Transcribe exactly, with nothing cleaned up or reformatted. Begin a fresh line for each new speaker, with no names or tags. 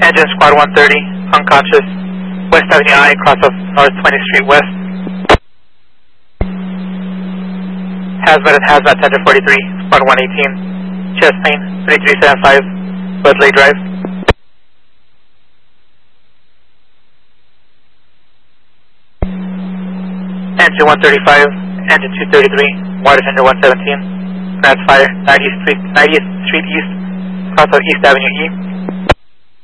Engine squad one thirty, unconscious. West Avenue I, cross of North twentieth Street West. Hazmat and Hazmat Center forty-three, squad one eighteen. Chest plane, thirty-three seventy-five, Budley Drive. Engine one thirty-five, engine two thirty-three, water tender one seventeen. Grass fire, ninetieth Street, ninetieth Street East, cross of East Avenue E.